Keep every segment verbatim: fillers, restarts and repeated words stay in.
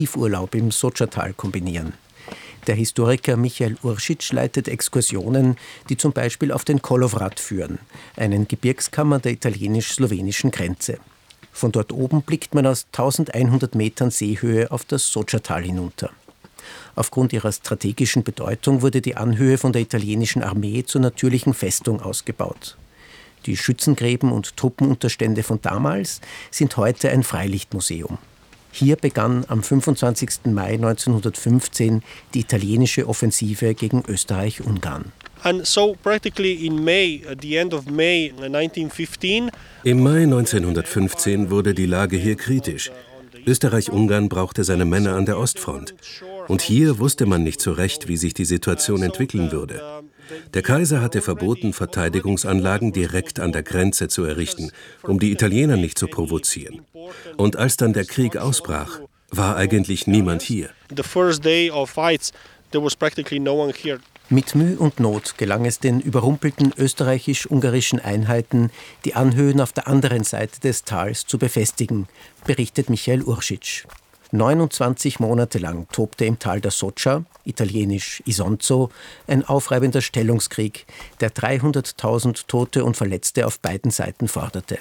Urlaub im Sotschertal kombinieren. Der Historiker Michael Uršič leitet Exkursionen, die zum Beispiel auf den Kolovrat führen, einen Gebirgskammer der italienisch-slowenischen Grenze. Von dort oben blickt man aus eintausendeinhundert Metern Seehöhe auf das Sotschertal hinunter. Aufgrund ihrer strategischen Bedeutung wurde die Anhöhe von der italienischen Armee zur natürlichen Festung ausgebaut. Die Schützengräben und Truppenunterstände von damals sind heute ein Freilichtmuseum. Hier begann am fünfundzwanzigsten Mai neunzehnhundertfünfzehn die italienische Offensive gegen Österreich-Ungarn. And so practically in May, at the end of May nineteen fifteen, Im Mai neunzehnhundertfünfzehn wurde die Lage hier kritisch. Österreich-Ungarn brauchte seine Männer an der Ostfront. Und hier wusste man nicht so recht, wie sich die Situation entwickeln würde. Der Kaiser hatte verboten, Verteidigungsanlagen direkt an der Grenze zu errichten, um die Italiener nicht zu provozieren. Und als dann der Krieg ausbrach, war eigentlich niemand hier. the first day of fights, there was practically no one here. Mit Mühe und Not gelang es den überrumpelten österreichisch-ungarischen Einheiten, die Anhöhen auf der anderen Seite des Tals zu befestigen, berichtet Michael Uršič. neunundzwanzig Monate lang tobte im Tal der Sotscha, italienisch Isonzo, ein aufreibender Stellungskrieg, der dreihunderttausend Tote und Verletzte auf beiden Seiten forderte.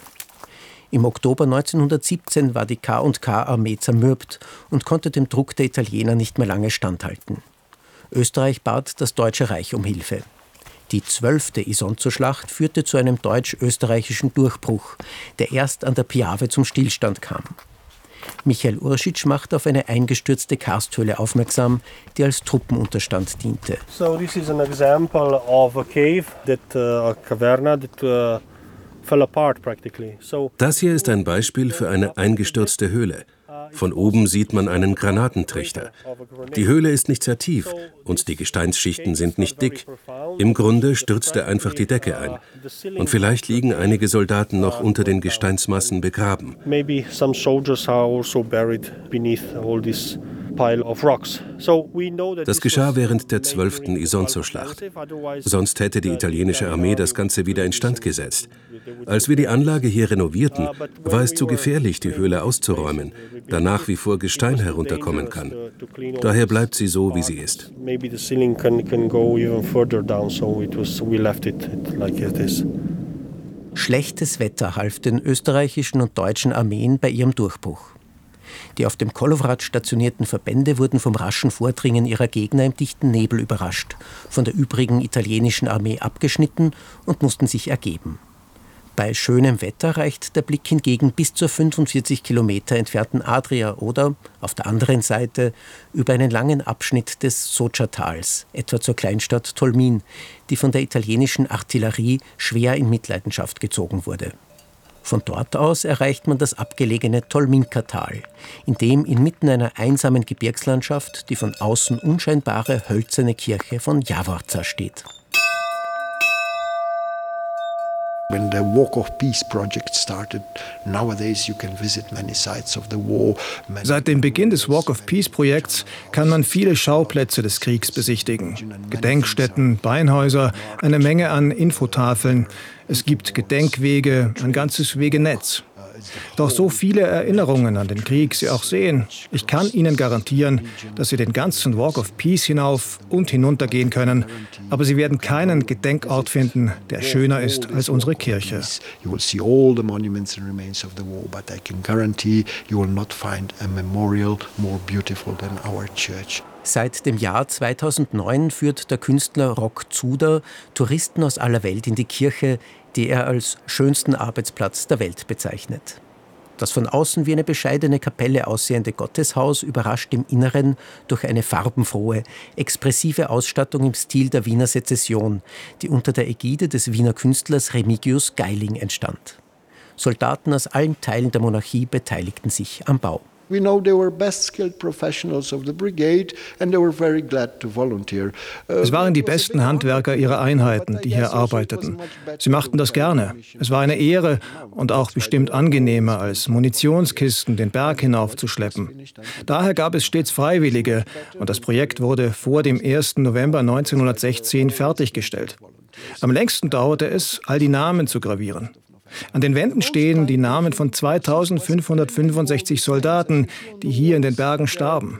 Im Oktober neunzehnhundertsiebzehn war die K und K-Armee zermürbt und konnte dem Druck der Italiener nicht mehr lange standhalten. Österreich bat das Deutsche Reich um Hilfe. Die zwölfte Isonzo-Schlacht führte zu einem deutsch-österreichischen Durchbruch, der erst an der Piave zum Stillstand kam. Michael Uršič macht auf eine eingestürzte Karsthöhle aufmerksam, die als Truppenunterstand diente. So this is an example of a cave that uh, a caverna that uh, fell apart practically. So Das hier ist ein Beispiel für eine eingestürzte Höhle. Von oben sieht man einen Granatentrichter. Die Höhle ist nicht sehr tief und die Gesteinsschichten sind nicht dick. Im Grunde stürzte einfach die Decke ein. Und vielleicht liegen einige Soldaten noch unter den Gesteinsmassen begraben. maybe some soldiers are also buried beneath all this pile of rocks. So we know that Das this geschah was während der zwölften Isonzo-Schlacht. Sonst hätte die italienische Armee das Ganze wieder instand gesetzt. Als wir die Anlage hier renovierten, war es zu gefährlich, die Höhle auszuräumen, da nach wie vor Gestein herunterkommen kann. Daher bleibt sie so, wie sie ist. Maybe the ceiling can can go even further down, so it was we left it like it is. Schlechtes Wetter half den österreichischen und deutschen Armeen bei ihrem Durchbruch. Die auf dem Kolovrat stationierten Verbände wurden vom raschen Vordringen ihrer Gegner im dichten Nebel überrascht, von der übrigen italienischen Armee abgeschnitten und mussten sich ergeben. Bei schönem Wetter reicht der Blick hingegen bis zur fünfundvierzig Kilometer entfernten Adria oder, auf der anderen Seite, über einen langen Abschnitt des Sotschertals, etwa zur Kleinstadt Tolmin, die von der italienischen Artillerie schwer in Mitleidenschaft gezogen wurde. Von dort aus erreicht man das abgelegene Tolminka-Tal, in dem inmitten einer einsamen Gebirgslandschaft die von außen unscheinbare hölzerne Kirche von Javorca steht. When the Walk of Peace project started, nowadays you can visit many sites of the war. Seit dem Beginn des Walk of Peace Projekts kann man viele Schauplätze des Kriegs besichtigen. Gedenkstätten, Beinhäuser, eine Menge an Infotafeln. Es gibt Gedenkwege, ein ganzes Wegenetz. Doch so viele Erinnerungen an den Krieg Sie auch sehen, ich kann Ihnen garantieren, dass Sie den ganzen Walk of Peace hinauf und hinunter gehen können, aber Sie werden keinen Gedenkort finden, der schöner ist als unsere Kirche. You will see all the monuments and remains of the war, but I can guarantee you will not find a memorial more beautiful than our church. Seit dem Jahr zweitausendneun führt der Künstler Rock Zuder Touristen aus aller Welt in die Kirche, die er als schönsten Arbeitsplatz der Welt bezeichnet. Das von außen wie eine bescheidene Kapelle aussehende Gotteshaus überrascht im Inneren durch eine farbenfrohe, expressive Ausstattung im Stil der Wiener Sezession, die unter der Ägide des Wiener Künstlers Remigius Geiling entstand. Soldaten aus allen Teilen der Monarchie beteiligten sich am Bau. We know they were best skilled professionals of the brigade and they were very glad to volunteer. Es waren die besten Handwerker ihrer Einheiten, die hier arbeiteten. Sie machten das gerne. Es war eine Ehre und auch bestimmt angenehmer, als Munitionskisten den Berg hinaufzuschleppen. Daher gab es stets Freiwillige und das Projekt wurde vor dem ersten November neunzehnhundertsechzehn fertiggestellt. Am längsten dauerte es, all die Namen zu gravieren. An den Wänden stehen die Namen von zweitausendfünfhundertfünfundsechzig Soldaten, die hier in den Bergen starben.